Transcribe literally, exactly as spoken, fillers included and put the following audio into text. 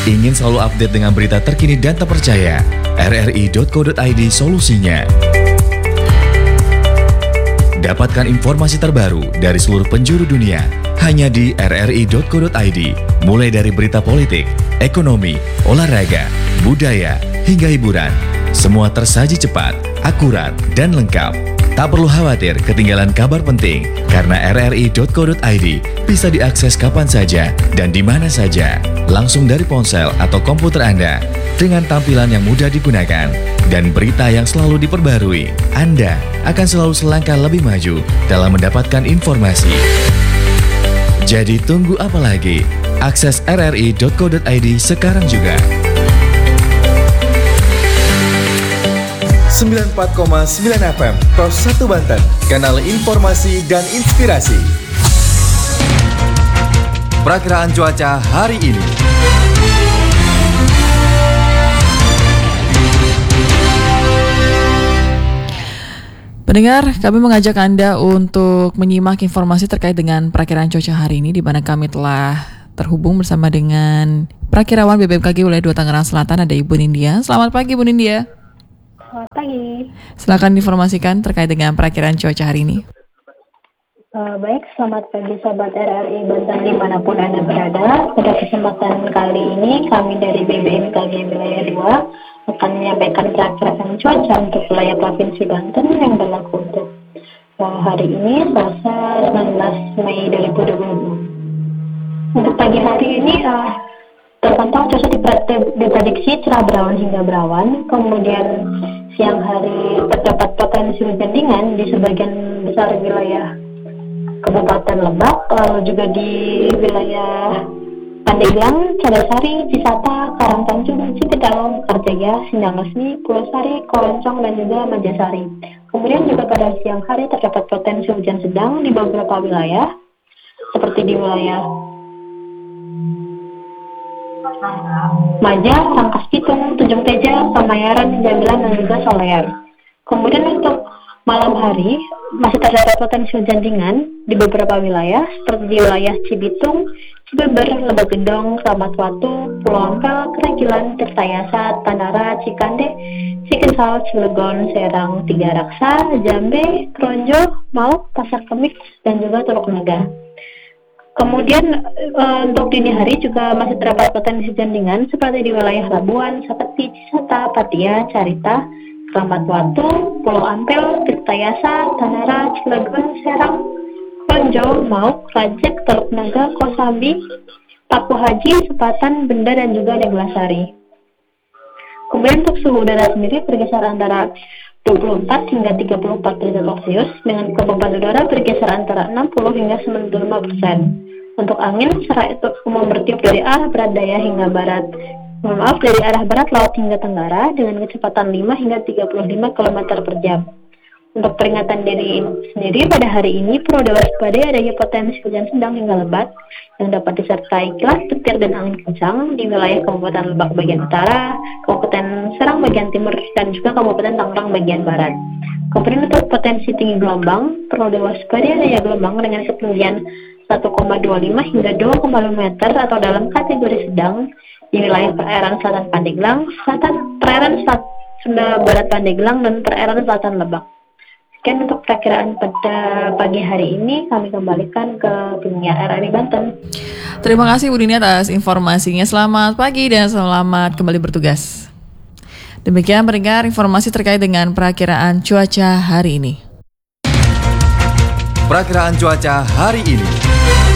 Ingin selalu update dengan berita terkini dan terpercaya? R R I titik co titik I D solusinya. Dapatkan informasi terbaru dari seluruh penjuru dunia hanya di R R I titik co titik I D. Mulai dari berita politik, ekonomi, olahraga, budaya, hingga hiburan. Semua tersaji cepat, akurat, dan lengkap. Tak perlu khawatir ketinggalan kabar penting, karena R R I titik co titik I D bisa diakses kapan saja dan di mana saja, langsung dari ponsel atau komputer Anda, dengan tampilan yang mudah digunakan dan berita yang selalu diperbarui. Anda akan selalu selangkah lebih maju dalam mendapatkan informasi. Jadi tunggu apa lagi? Akses R R I titik co titik I D sekarang juga. sembilan puluh empat koma sembilan F M Pos satu Banten, kanal informasi dan inspirasi. Perakiraan cuaca hari ini. Pendengar, kami mengajak Anda untuk menyimak informasi terkait dengan perakiraan cuaca hari ini, di mana kami telah terhubung bersama dengan Prakirawan B B M K G Wilayah dua Tangerang Selatan, ada Ibu Nindya. Selamat pagi, Bu Nindya. Selamat pagi. Silakan informasikan terkait dengan perakiraan cuaca hari ini. Uh, baik, selamat pagi Sobat R R I Banten dimanapun Anda berada. Pada kesempatan kali ini kami dari B B M K G Wilayah dua akan menyampaikan perakiraan cuaca untuk wilayah Provinsi Banten yang berlaku untuk uh, hari ini, Selasa sembilan belas Mei dua ribu dua puluh dua. Untuk pagi hari ini uh, terpantau cuaca diprediksi cerah berawan hingga berawan, kemudian siang hari terdapat potensi hujan ringan di sebagian besar wilayah Kabupaten Lebak, lalu juga di wilayah Pandeglang, Cadasari, Cisata, Karangtanjung, Citedao, Kartega, Sindang Resmi, Pulau Sari, Koroncong, dan juga Majasari. Kemudian juga pada siang hari terdapat potensi hujan sedang di beberapa wilayah, seperti di wilayah Maja, Rangkas Bitung, Tunjung Teja, Pamayaran, Jambilan, dan juga Solear. Kemudian untuk malam hari masih terdapat potensi hujan ringan di beberapa wilayah, seperti di wilayah Cibitung, Cibeber, Lebak Gedong, Kramat Watu, Pulau Ampel, Keragilan, Tirtayasa, Tanara, Cikande, Cikesal, Cilegon, Serang, Tiga Raksa, Jambe, Kronjo, Mauk, Pasar Kemik, dan juga Teluk Naga. Kemudian uh, untuk dini hari juga masih terdapat potensi hujan ringan seperti di wilayah Labuan, Sapeti, Cisata, Patia, Carita, Kramat Watu, Pulau Ampel, Tirtayasa, Tanara, Cilegon, Serang, Kronjo, Mauk, Rajek, Teluk Naga, Kosambi, Paku Haji, Sepatan, Benda, dan juga Neglasari. Kemudian untuk suhu udara sendiri bergeser antara dua puluh empat hingga tiga puluh empat derajat Celcius, dengan kelembapan udara bergeser antara enam puluh hingga sembilan puluh lima persen. Untuk angin, secara itu umum bertiup dari arah barat daya hingga barat, mohon maaf, dari arah barat laut hingga tenggara dengan kecepatan lima hingga tiga puluh lima kilometer per jam. Untuk peringatan dini sendiri pada hari ini perlu diwaspadai adanya potensi hujan sedang hingga lebat yang dapat disertai kilat, petir, dan angin kencang di wilayah Kabupaten Lebak bagian utara, Kabupaten Serang bagian timur, dan juga Kabupaten Tangerang bagian barat. Kemudian untuk potensi tinggi gelombang perlu diwaspadai adanya gelombang dengan ketinggian satu koma dua lima hingga dua koma lima meter atau dalam kategori sedang di wilayah perairan selatan Pandeglang, selatan perairan selatan Sunda Barat Pandeglang, dan perairan selatan Lebak. Sekian untuk perakiraan pada pagi hari ini, kami kembalikan ke penyiar R R I Banten. Terima kasih Bu Nindya atas informasinya. Selamat pagi dan selamat kembali bertugas. Demikian pendengar informasi terkait dengan perakiraan cuaca hari ini. Perakiraan cuaca hari ini.